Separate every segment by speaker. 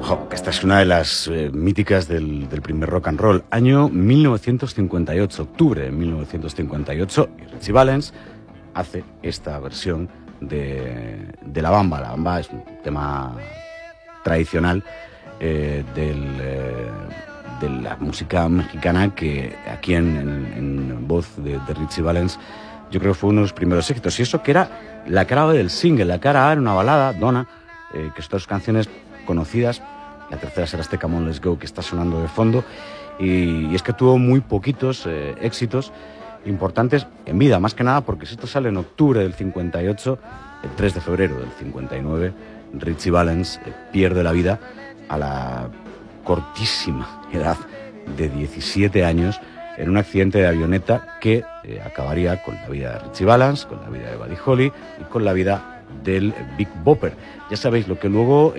Speaker 1: Esta es una de las míticas del primer rock and roll. Año 1958, octubre de 1958, y Ritchie Valens hace esta versión de La Bamba. La Bamba es un tema tradicional de la música mexicana que aquí en voz de Ritchie Valens yo creo que fue uno de los primeros éxitos. Y eso que era la cara B del single. La cara A era una balada, Donna, que son dos canciones conocidas. La tercera será este Come On Let's Go que está sonando de fondo, y es que tuvo muy poquitos éxitos importantes en vida, más que nada porque si esto sale en octubre del 58, el 3 de febrero del 59 Ritchie Valens pierde la vida a la cortísima edad de 17 años en un accidente de avioneta que acabaría con la vida de Ritchie Valens, con la vida de Buddy Holly y con la vida del Big Bopper. Ya sabéis lo que luego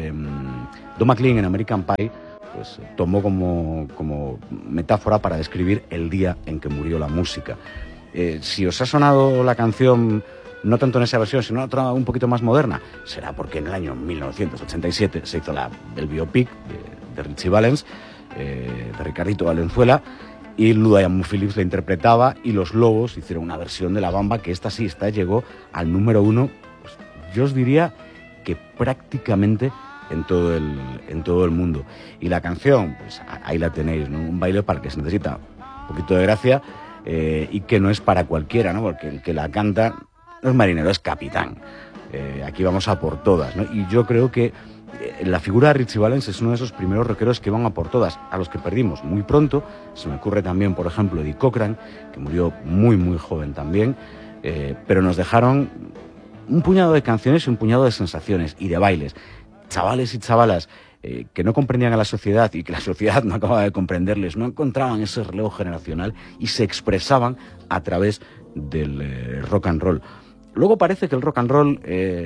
Speaker 1: Don McLean en American Pie pues tomó como metáfora para describir el día en que murió la música. Si os ha sonado la canción, no tanto en esa versión, sino en otra un poquito más moderna, será porque en el año 1987 se hizo el biopic de Ritchie Valens, de Ricardito Valenzuela, y Lou Diamond Phillips la interpretaba, y Los Lobos hicieron una versión de La Bamba que esta llegó al número 1, pues, yo os diría que prácticamente en todo el mundo. Y la canción, pues ahí la tenéis, ¿no? Un baile para el que se necesita un poquito de gracia, y que no es para cualquiera, ¿no? Porque el que la canta no es marinero, es capitán. Aquí vamos a por todas, ¿no? Y yo creo que la figura de Ritchie Valens es uno de esos primeros rockeros que van a por todas, a los que perdimos muy pronto. Se me ocurre también, por ejemplo, Eddie Cochran, que murió muy, muy joven también, pero nos dejaron un puñado de canciones y un puñado de sensaciones y de bailes. Chavales y chavalas que no comprendían a la sociedad y que la sociedad no acababa de comprenderles, no encontraban ese relevo generacional y se expresaban a través del rock and roll. Luego parece que el rock and roll,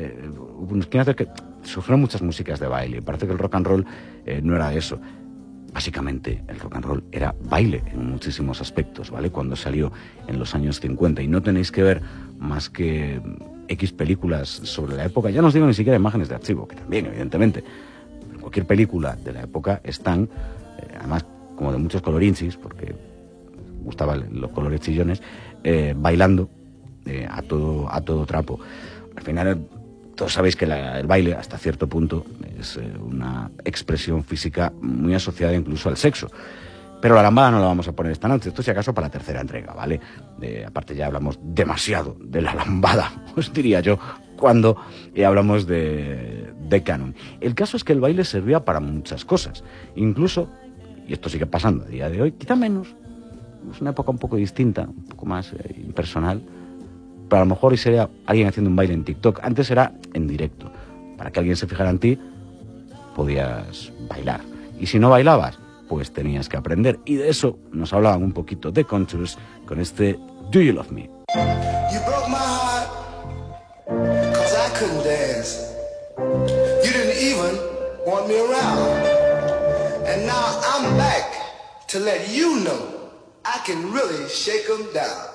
Speaker 1: quiere hacer que surgieron muchas músicas de baile, parece que el rock and roll no era eso. Básicamente el rock and roll era baile en muchísimos aspectos, ¿vale? Cuando salió en los años 50, y no tenéis que ver más que X películas sobre la época, ya no os digo ni siquiera imágenes de archivo, que también evidentemente, pero en cualquier película de la época están, además como de muchos colorinchis, porque gustaban los colores chillones, bailando a todo trapo. Al final todos sabéis que el baile hasta cierto punto es una expresión física muy asociada incluso al sexo. Pero la lambada no la vamos a poner esta noche, esto si acaso para la tercera entrega, ¿vale? Aparte ya hablamos demasiado de la lambada, os diría yo, cuando hablamos de canon. El caso es que el baile servía para muchas cosas, incluso, y esto sigue pasando a día de hoy, quizá menos, es una época un poco distinta, un poco más impersonal, pero a lo mejor hoy sería alguien haciendo un baile en TikTok. Antes era en directo, para que alguien se fijara en ti, podías bailar, y si no bailabas, pues tenías que aprender, y de eso nos hablaban un poquito de Contours con este Do You Love Me.
Speaker 2: You broke my heart, 'cause I couldn't dance. You didn't even want me around. And now I'm back to let you know I can really shake 'em down.